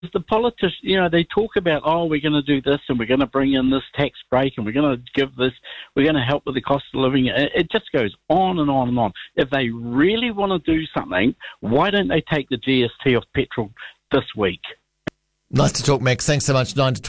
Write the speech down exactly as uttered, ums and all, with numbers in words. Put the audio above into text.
the politicians, you know, they talk about, oh, we're going to do this and we're going to bring in this tax break and we're going to give this, we're going to help with the cost of living. It, it just goes on and on and on. If they really want to do something, why don't they take the G S T off petrol this week? Nice to talk, Max. Thanks so much. nine to